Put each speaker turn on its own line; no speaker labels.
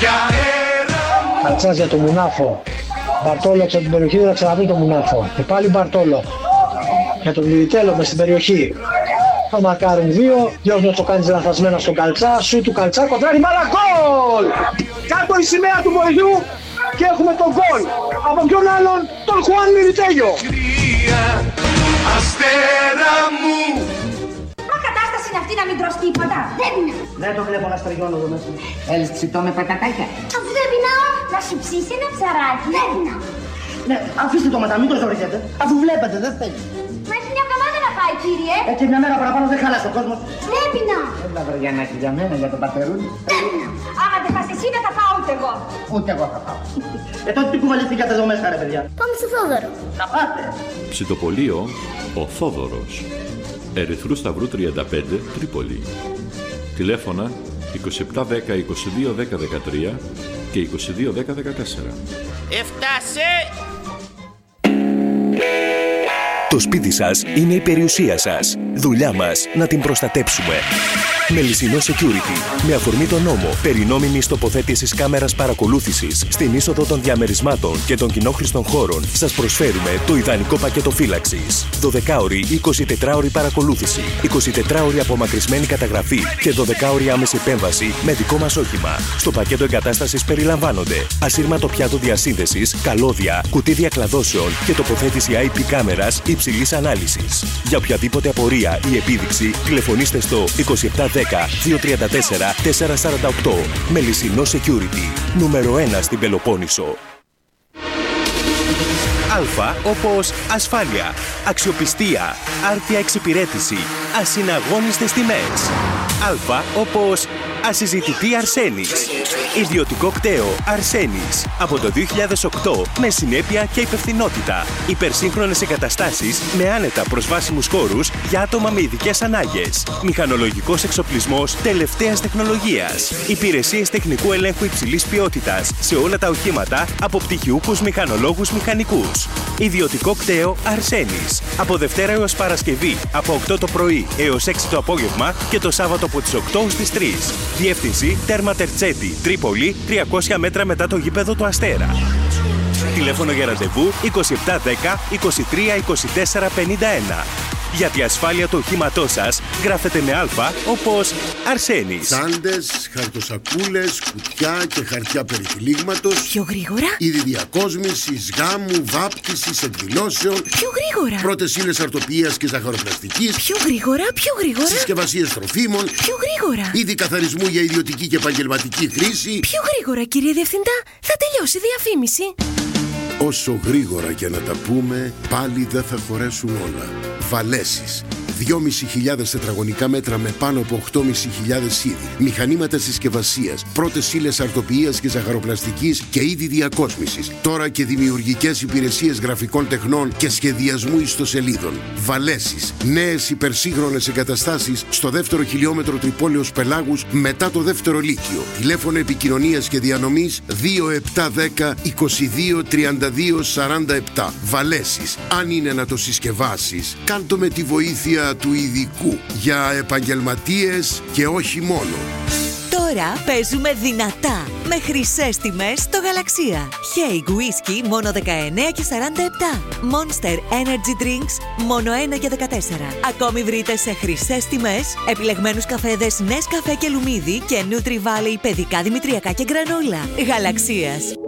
Καλτσάς για το Μουνάφο. Μπαρτόλο από την περιοχή, δεν θα ξαναβρει το Μουνάφο. Και πάλι Μπαρτόλο. Για τον Μιλιτέλο μες στην περιοχή. Θα μαρκάρουν δύο. Διώχνει το κάνει λαθασμένα στον Καλτσά. Σου του Καλτσά κοντράρει μπάλα. Γκολ! Κάτω η σημαία του βοηθού και έχουμε τον γκολ. Από ποιον άλλον, τον Χουάν Μιλιτέλο.
Αστέρα μου.
Μα κατάσταση είναι αυτή να μην τρως τίποτα. Δεν πεινάω.
Δεν το βλέπω να στραγγιώνω εδώ μέσα. Έλες ψητό με πατατάκια.
Αφού δεν πεινάω, να σου ψήσει ένα ψαράκι. Δεν πεινάω.
Ναι, αφήστε το μετά, μην το ζωρίζετε. Αφού βλέπετε, δεν θέλει.
Μα έχει μια εβδομάδα να πάει, κύριε.
Και μια μέρα παραπάνω δεν χάλασε ο κόσμος.
Δεν πεινάω.
Έλα βρωγιανάκι για μένα, για τον πατερούλι.
Δεν πεινάω. Άμα δεν πας εσύ, δεν θα πάω ούτε εγώ.
Ούτε εγώ θα πάω. Τότε τι κουβαληθήκατε εδώ μέσα, ρε παιδιά.
Πάμε στο Θόδωρο.
Να πάτε.
Ψητοπολείο ο Θόδωρος. Ερυθρού Σταυρού 35, Τρίπολη. Τηλέφωνα 2710 22 10 13 και 22 10 14.
Έφτασε!
Το σπίτι σας είναι η περιουσία σας. Δουλειά μας να την προστατέψουμε. Μελισσινό Security. Με αφορμή τον νόμο περί νόμιμης τοποθέτησης κάμερας παρακολούθησης στην είσοδο των διαμερισμάτων και των κοινόχρηστων χώρων, σας προσφέρουμε το ιδανικό πακέτο φύλαξης. 12ωρη 24ωρη παρακολούθηση, 24ωρη απομακρυσμένη καταγραφή και 12ωρη άμεση επέμβαση με δικό μας όχημα. Στο πακέτο εγκατάστασης περιλαμβάνονται ασύρματο πιάτο διασύνδεσης, καλώδια, κουτί διακλαδώσεων και τοποθέτηση IP κάμερας υψηλής ανάλυσης. Για οποιαδήποτε απορία ή επίδειξη, τηλεφωνήστε στο 2710 234 448. Μελισσινό Security. Νούμερο 1 στην Πελοπόννησο. Α όπως ασφάλεια, αξιοπιστία, άρτια εξυπηρέτηση, ασυναγώνιστες τιμές. Α όπως ασυζητητή Αρσένης. Ιδιωτικό κτέο Αρσένης. Από το 2008 με συνέπεια και υπευθυνότητα. Υπερσύγχρονες εγκαταστάσεις με άνετα προσβάσιμους χώρους για άτομα με ειδικές ανάγκες. Μηχανολογικός εξοπλισμός τελευταίας τεχνολογίας. Υπηρεσίες τεχνικού ελέγχου υψηλής ποιότητας σε όλα τα οχήματα από πτυχιούχους μηχανολόγους μηχανικούς. Ιδιωτικό κτέο Αρσένης. Από Δευτέρα έως Παρασκευή από 8 το πρωί έως 6 το απόγευμα και το Σάββατο από τις 8 στις 3. Διεύθυνση Τέρμα Τερτσέτη, Τρίπολη, 300 μέτρα μετά το γήπεδο του Αστέρα. Τηλέφωνο για ραντεβού 2710 23 24 51. Για τη ασφάλεια του οχήματός σας γράφετε με Α όπως Αρσένης.
Τσάντες, χαρτοσακούλες, κουτιά και χαρτιά περιτυλίγματος.
Πιο γρήγορα.
Είδη διακόσμησης, γάμου, βάπτισης, εκδηλώσεων.
Πιο γρήγορα.
Πρώτες ύλες αρτοποιίας και ζαχαροπλαστικής.
Πιο γρήγορα, πιο γρήγορα.
Συσκευασίες τροφίμων.
Πιο γρήγορα.
Είδη καθαρισμού για ιδιωτική και επαγγελματική χρήση.
Πιο γρήγορα, κύριε Διευθυντά. Θα τελειώσει η διαφήμιση.
Όσο γρήγορα και να τα πούμε, πάλι δεν θα χωρέσουν όλα. Βαλέσεις. 2.500 τετραγωνικά μέτρα με πάνω από 8.500 είδη. Μηχανήματα συσκευασίας, πρώτες ύλες αρτοποιίας και ζαχαροπλαστικής και είδη διακόσμησης. Τώρα και δημιουργικές υπηρεσίες γραφικών τεχνών και σχεδιασμού ιστοσελίδων. Βαλέσεις. Νέες υπερσύγχρονες εγκαταστάσεις στο δεύτερο χιλιόμετρο Τρυπόλεως Πελάγους μετά το δεύτερο λύκειο. Τηλέφωνο επικοινωνίας και διανομής 2710 22 32 47. Βαλέσεις. Αν είναι να το συσκευάσεις, κάντο με τη βοήθεια του ειδικού για επαγγελματίες και όχι μόνο.
Τώρα παίζουμε δυνατά με χρυσές τιμές στο Γαλαξία. Haig Whisky μόνο 19 και 47. Monster Energy Drinks μόνο 1 και 14. Ακόμη βρείτε σε χρυσές τιμές επιλεγμένους καφέδες Nescafé και Λουμίδι και Nutri Valley παιδικά δημητριακά και γκρανόλα. Γαλαξίας.